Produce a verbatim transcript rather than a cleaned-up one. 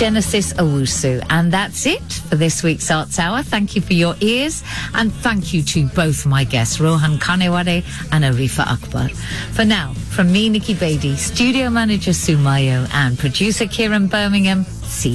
Genesis Owusu. And that's it for this week's Arts Hour. Thank you for your ears, and thank you to both my guests, Rohan Kanewade and Arifa Akbar. For now, from me, Nikki Beatty, studio manager Sue Mayo, and producer Kieran Birmingham,